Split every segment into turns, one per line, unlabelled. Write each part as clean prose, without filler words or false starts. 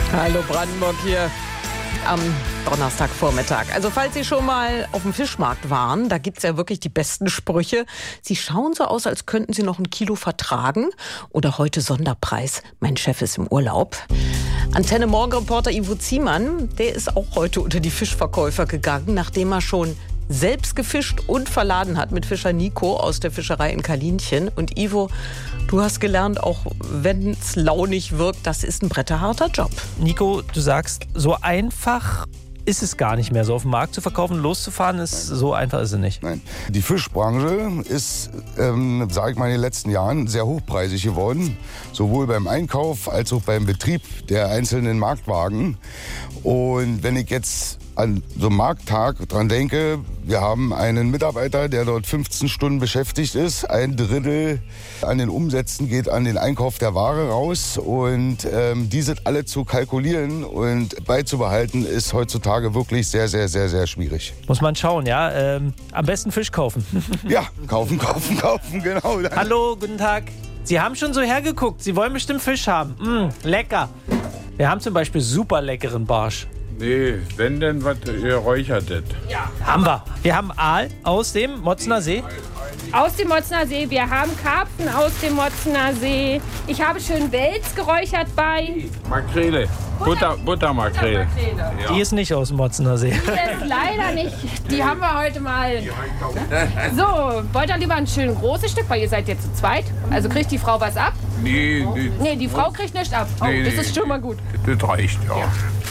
Hallo Brandenburg hier am Donnerstagvormittag. Also falls Sie schon mal auf dem Fischmarkt waren, da gibt's ja wirklich die besten Sprüche. Sie schauen so aus, als könnten Sie noch 1 Kilo vertragen. Oder heute Sonderpreis, mein Chef ist im Urlaub. Antenne Morgenreporter Ivo Ziemann, der ist auch heute unter die Fischverkäufer gegangen, nachdem er schon selbst gefischt und verladen hat mit Fischer Nico aus der Fischerei in Kalinchen. Und Ivo, du hast gelernt, auch wenn es launig wirkt, das ist ein bretterharter Job.
Nico, du sagst, so einfach ist es gar nicht mehr. So auf dem Markt zu verkaufen, loszufahren, so einfach ist es nicht.
Nein. Die Fischbranche ist, sage ich mal, in den letzten Jahren sehr hochpreisig geworden. Sowohl beim Einkauf als auch beim Betrieb der einzelnen Marktwagen. Und wenn ich jetzt an so einem Markttag dran denke, wir haben einen Mitarbeiter, der dort 15 Stunden beschäftigt ist. 1/3 an den Umsätzen geht an den Einkauf der Ware raus. Und diese alle zu kalkulieren und beizubehalten, ist heutzutage wirklich sehr, sehr, sehr, sehr schwierig.
Muss man schauen, ja. Am besten Fisch kaufen.
Ja, kaufen, genau.
Hallo, guten Tag. Sie haben schon so hergeguckt. Sie wollen bestimmt Fisch haben. Lecker. Wir haben zum Beispiel super leckeren Barsch.
Nee, wenn denn was Geräuchertes.
Ja, haben wir. Wir haben Aal aus dem Motzener See.
Aus dem Motzener See. Wir haben Karpfen aus dem Motzener See. Ich habe schön Wels geräuchert bei.
Makrele. Buttermakrele.
Ja. Die ist nicht aus dem Motzener See.
Die ist leider nicht. Die haben wir heute mal. So, wollt ihr lieber ein schön großes Stück, weil ihr seid jetzt zu zweit. Also kriegt die Frau was ab?
Nee,
die Frau kriegt nichts ab. Oh,
Nee,
das ist schon mal gut.
das reicht, ja.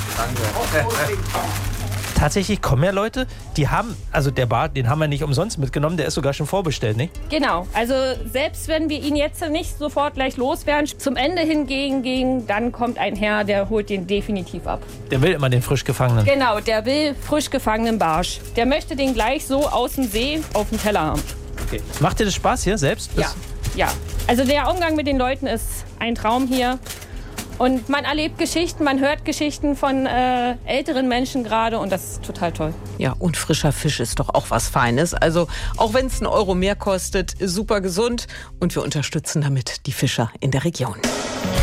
Tatsächlich kommen ja Leute, die haben, also der Bar, den haben wir nicht umsonst mitgenommen, der ist sogar schon vorbestellt, nicht?
Genau, also selbst wenn wir ihn jetzt nicht sofort gleich loswerden, zum Ende hingehen, dann kommt ein Herr, der holt den definitiv ab.
Der will immer den frisch gefangenen.
Genau, der will frisch gefangenen Barsch. Der möchte den gleich so aus dem See auf dem Teller haben.
Okay. Macht dir das Spaß hier selbst?
Ja. Also der Umgang mit den Leuten ist ein Traum hier. Und man erlebt Geschichten, man hört Geschichten von älteren Menschen gerade und das ist total toll.
Ja, und frischer Fisch ist doch auch was Feines. Also auch wenn es 1 Euro mehr kostet, super gesund. Und wir unterstützen damit die Fischer in der Region.